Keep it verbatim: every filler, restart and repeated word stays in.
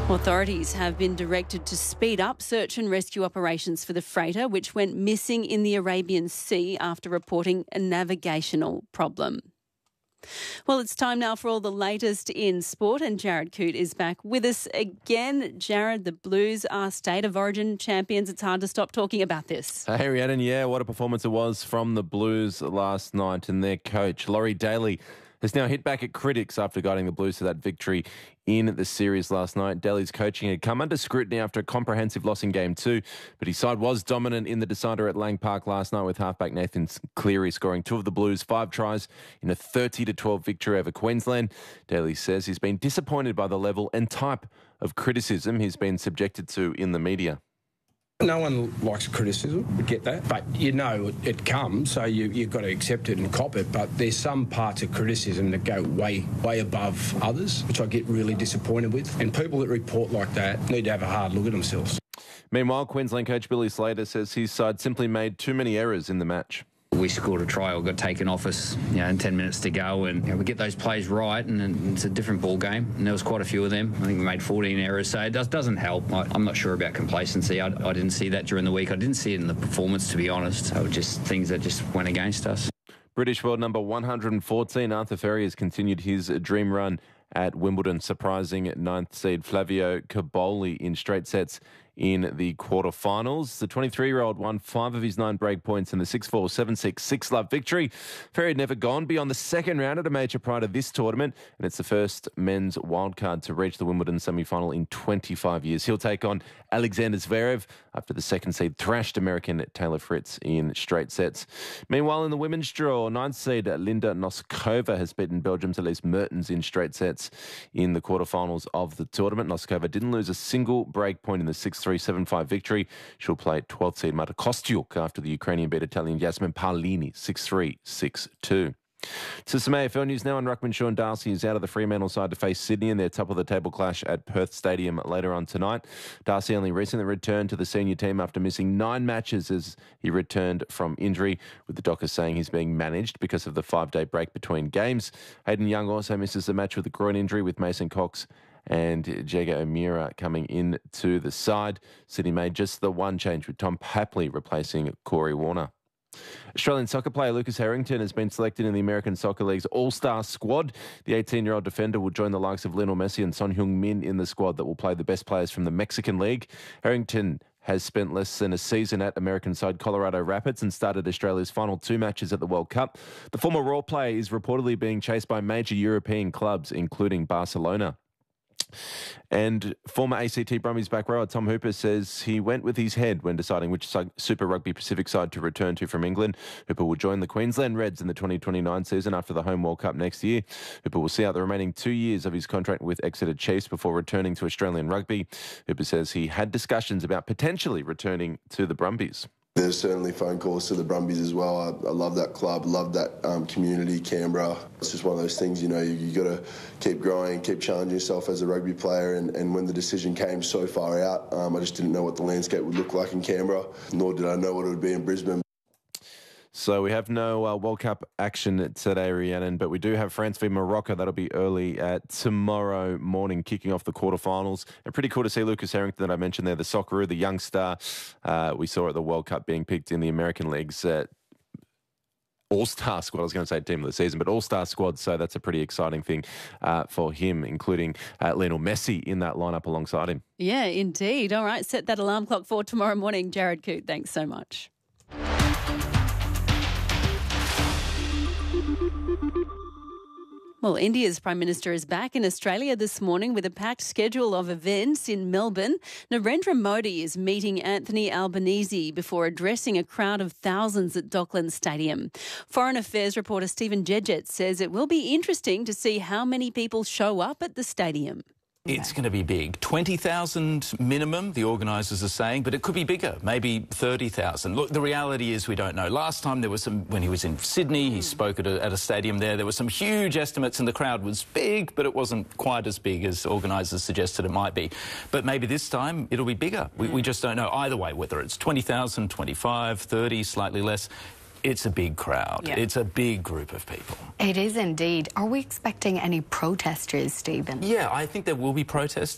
Authorities have been directed to speed up search and rescue operations for the freighter, which went missing in the Arabian Sea after reporting a navigational problem. Well, it's time now for all the latest in sport, and Jared Coote is back with us again. Jared, the Blues are State of Origin champions. It's hard to stop talking about this. Hey, Rhiannon, yeah, what a performance it was from the Blues last night, and their coach, Laurie Daly, has now hit back at critics after guiding the Blues to that victory in the series last night. Daly's coaching had come under scrutiny after a comprehensive loss in Game two, but his side was dominant in the decider at Lang Park last night, with halfback Nathan Cleary scoring two of the Blues' five tries in a thirty to twelve victory over Queensland. Daly says he's been disappointed by the level and type of criticism he's been subjected to in the media. No one likes criticism, we get that, but you know it, it comes, so you, you've got to accept it and cop it. But there's some parts of criticism that go way, way above others, which I get really disappointed with. And people that report like that need to have a hard look at themselves. Meanwhile, Queensland coach Billy Slater says his side simply made too many errors in the match. We scored a try or got taken off us, you know, in ten minutes to go, and you know, we get those plays right, and, and it's a different ball game. And there was quite a few of them. I think we made fourteen errors, so it does, doesn't help. I, I'm not sure about complacency. I, I didn't see that during the week. I didn't see it in the performance, to be honest. So just things that just went against us. British world number one hundred fourteen, Arthur Ferry, has continued his dream run at Wimbledon, surprising ninth seed Flavio Cobolli in straight sets in the quarterfinals. The twenty-three-year-old won five of his nine break points in the six four, seven six, six love victory. Ferry had never gone beyond the second round at a major prior to this tournament, and it's the first men's wildcard to reach the Wimbledon semi-final in twenty-five years. He'll take on Alexander Zverev after the second seed thrashed American Taylor Fritz in straight sets. Meanwhile, in the women's draw, ninth seed Linda Noskova has beaten Belgium's Elise Mertens in straight sets in the quarterfinals of the tournament. Noskova didn't lose a single break point in the six three, seven five victory. She'll play twelfth seed Marta Kostyuk after the Ukrainian beat Italian Jasmine Paolini six three, six two. To some A F L news now, and ruckman Sean Darcy is out of the Fremantle side to face Sydney in their top-of-the-table clash at Perth Stadium later on tonight. Darcy only recently returned to the senior team after missing nine matches as he returned from injury, with the Dockers saying he's being managed because of the five-day break between games. Hayden Young also misses the match with a groin injury, with Mason Cox and Jagger O'Meara coming in to the side. Sydney made just the one change, with Tom Papley replacing Corey Warner. Australian soccer player Lucas Harrington has been selected in the American Soccer League's All-Star squad. The eighteen-year-old defender will join the likes of Lionel Messi and Son Heung-min in the squad that will play the best players from the Mexican League. Harrington has spent less than a season at American side Colorado Rapids and started Australia's final two matches at the World Cup. The former Raw player is reportedly being chased by major European clubs, including Barcelona. And former A C T Brumbies back rower Tom Hooper says he went with his head when deciding which Super Rugby Pacific side to return to from England. Hooper will join the Queensland Reds in the twenty twenty-nine season after the home World Cup next year. Hooper will see out the remaining two years of his contract with Exeter Chiefs before returning to Australian rugby. Hooper says he had discussions about potentially returning to the Brumbies. There's certainly phone calls to the Brumbies as well. I, I love that club, love that um, community, Canberra. It's just one of those things, you know, you, you got to keep growing, keep challenging yourself as a rugby player. And, and when the decision came so far out, um, I just didn't know what the landscape would look like in Canberra, nor did I know what it would be in Brisbane. So we have no uh, World Cup action today, Rhiannon, but we do have France v Morocco. That'll be early at tomorrow morning, kicking off the quarterfinals. And pretty cool to see Lucas Harrington that I mentioned there, the Socceroo, the young star uh, we saw at the World Cup being picked in the American League's uh, All-Star squad. I was going to say team of the season, but All-Star squad. So that's a pretty exciting thing uh, for him, including uh, Lionel Messi in that lineup alongside him. Yeah, indeed. All right, set that alarm clock for tomorrow morning. Jared Coote, thanks so much. Well, India's Prime Minister is back in Australia this morning with a packed schedule of events in Melbourne. Narendra Modi is meeting Anthony Albanese before addressing a crowd of thousands at Docklands Stadium. Foreign Affairs reporter Stephen Jedjet says it will be interesting to see how many people show up at the stadium. It's going to be big. twenty thousand minimum, the organisers are saying, but it could be bigger, maybe thirty thousand. Look, the reality is we don't know. Last time there was some, when he was in Sydney, he spoke at a, at a stadium there, there were some huge estimates and the crowd was big, but it wasn't quite as big as organisers suggested it might be. But maybe this time it'll be bigger. We, we just don't know. Either way, whether it's twenty thousand, twenty-five, thirty, slightly less, it's a big crowd. Yeah. It's a big group of people. It is indeed. Are we expecting any protesters, Stephen? Yeah, I think there will be protests.